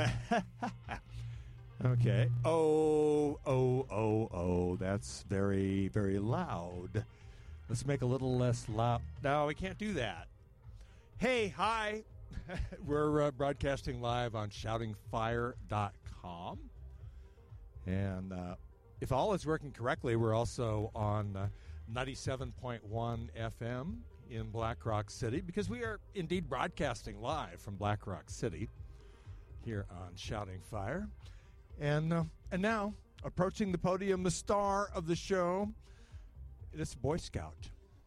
Okay. Oh, that's very, very loud. Let's make a little less loud. No, we can't do that. Hey, hi. We're broadcasting live on shoutingfire.com. And if all is working correctly, we're also on 97.1 FM in Black Rock City, because we are indeed broadcasting live from Black Rock City here on Shouting Fire. And now, approaching the podium, the star of the show, it's Boy Scout.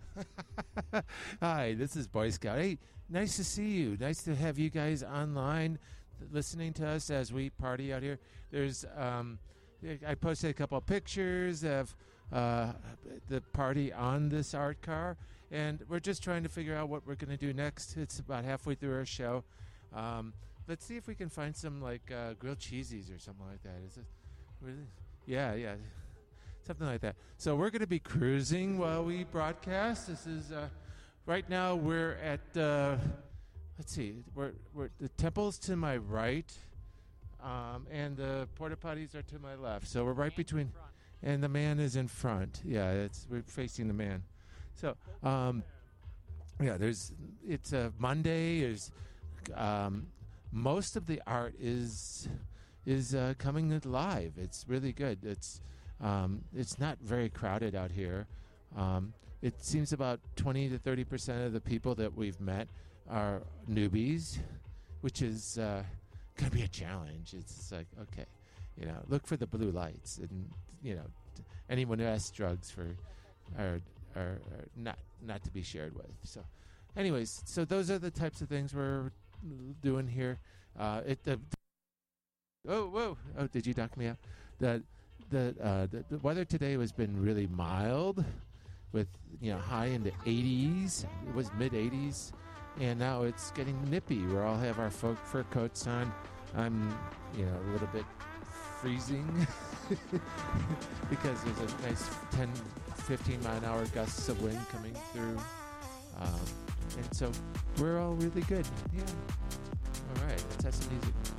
Hi, this is Boy Scout. Hey, nice to see you. Nice to have you guys online listening to us as we party out here. There's I posted a couple of pictures of the party on this art car, and we're just trying to figure out what we're going to do next. It's about halfway through our show. Let's see if we can find some like grilled cheesies or something like that. Is it really? Yeah, something like that. So we're going to be cruising while we broadcast. This is right now. We're at let's see. We're the temple's to my right, and the porta potties are to my left. So we're right between, and the man is in front. Yeah, we're facing the man. So yeah, it's a Monday. There's most of the art is coming live. It's really good. It's not very crowded out here. It seems about 20 to 30% of the people that we've met are newbies, which is going to be a challenge. It's like, okay, look for the blue lights, and anyone who has drugs are not to be shared with. So, anyways, so those are the types of things we're doing here. Did you knock me out? The weather today has been really mild, with high into 80s. It was mid 80s, and now it's getting nippy. We all have our fur coats on. I'm a little bit freezing because there's a nice 10-15 mile an hour gusts of wind coming through, and so we're all really good. Yeah. All right, let's have some music.